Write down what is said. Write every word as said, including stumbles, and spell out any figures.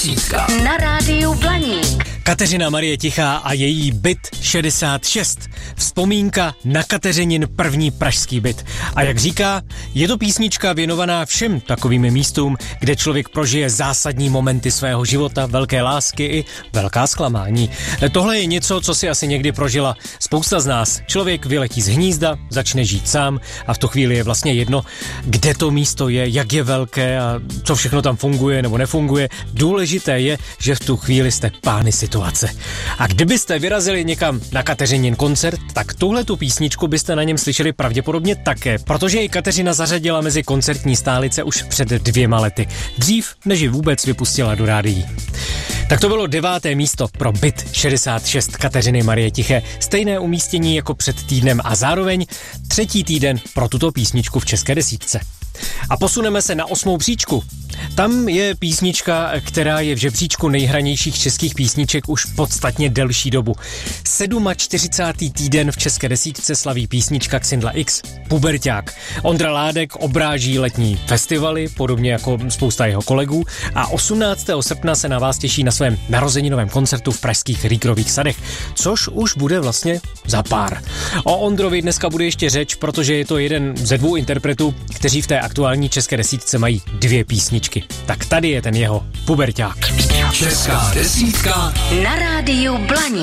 Na rádiu Blaník. Kateřina Marie Tichá a její byt šedesát šest. Vzpomínka na Kateřinin první pražský byt. A jak říká, je to písnička věnovaná všem takovým místům, kde člověk prožije zásadní momenty svého života, velké lásky i velká zklamání. Tohle je něco, co si asi někdy prožila spousta z nás. Člověk vyletí z hnízda, začne žít sám a v tu chvíli je vlastně jedno, kde to místo je, jak je velké a co všechno tam funguje nebo nefunguje. Důležité je, že v tu chvíli jste pány situace. A kdybyste vyrazili někam na Kateřinin koncert, tak tuhle tu písničku byste na něm slyšeli pravděpodobně také, protože ji Kateřina zařadila mezi koncertní stálice už před dvěma lety. Dřív, než ji vůbec vypustila do rádií. Tak to bylo deváté místo pro byt šedesát šest Kateřiny Marie Tiché. Stejné umístění jako před týdnem a zároveň třetí týden pro tuto písničku v české desítce. A posuneme se na osmou příčku. Tam je písnička, která je v žebříčku nejhranějších českých písniček už podstatně delší dobu. čtyřicátý sedmý týden v české desítce slaví písnička Xindla X, Puberťák. Ondra Ládek obráží letní festivaly, podobně jako spousta jeho kolegů, a osmnáctého srpna se na vás těší na svém narozeninovém koncertu v pražských Rýgrových sadech, což už bude vlastně za pár. O Ondrovi dneska bude ještě řeč, protože je to jeden ze dvou interpretů, kteří v té aktuální české desítce mají dvě písničky. Tak tady je ten jeho Puberťák. Česká desítka na rádiu Blaník.